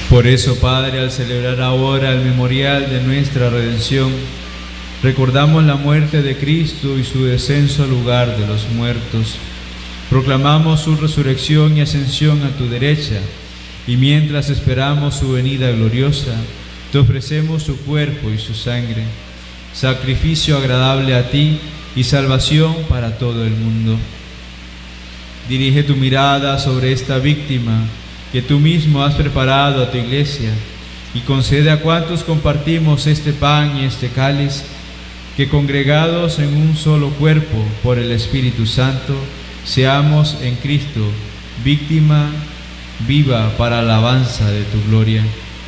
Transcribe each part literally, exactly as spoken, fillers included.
Por eso, Padre, al celebrar ahora el memorial de nuestra redención, recordamos la muerte de Cristo y su descenso al lugar de los muertos. Proclamamos su resurrección y ascensión a tu derecha, y mientras esperamos su venida gloriosa, te ofrecemos su cuerpo y su sangre, sacrificio agradable a ti y salvación para todo el mundo. Dirige tu mirada sobre esta víctima que tú mismo has preparado a tu iglesia, y concede a cuantos compartimos este pan y este cáliz, que congregados en un solo cuerpo por el Espíritu Santo, seamos en Cristo víctima viva para alabanza de tu gloria.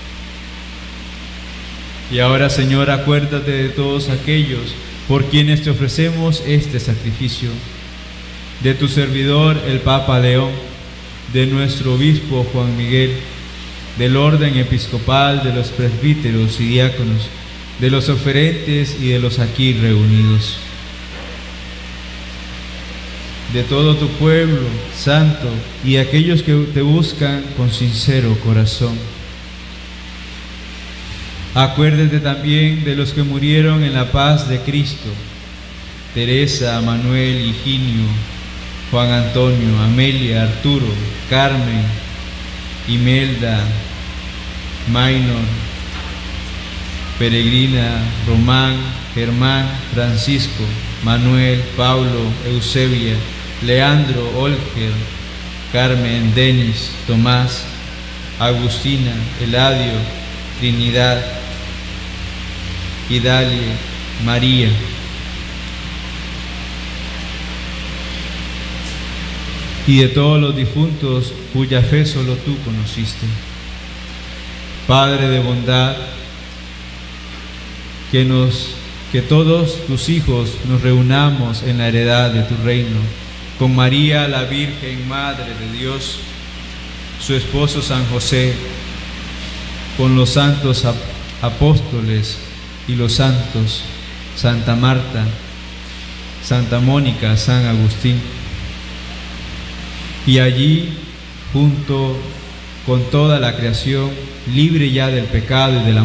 Y ahora, Señor, acuérdate de todos aquellos por quienes te ofrecemos este sacrificio, de tu servidor el Papa León, de nuestro obispo Juan Miguel, del orden episcopal, de los presbíteros y diáconos, de los oferentes y de los aquí reunidos, de todo tu pueblo santo y aquellos que te buscan con sincero corazón. Acuérdate también de los que murieron en la paz de Cristo: Teresa, Manuel, Higinio, Juan Antonio, Amelia, Arturo, Carmen, Imelda, Maynor, Peregrina, Román, Germán, Francisco, Manuel, Pablo, Eusebia, Leandro, Olger, Carmen, Denis, Tomás, Agustina, Eladio, Trinidad, Idalia, María. Y de todos los difuntos cuya fe solo tú conociste. Padre de bondad, que, nos, que todos tus hijos nos reunamos en la heredad de tu reino, con María, la Virgen Madre de Dios, su esposo San José, con los santos ap- apóstoles y los santos, Santa Marta, Santa Mónica, San Agustín, y allí, junto con toda la creación, libre ya del pecado y de la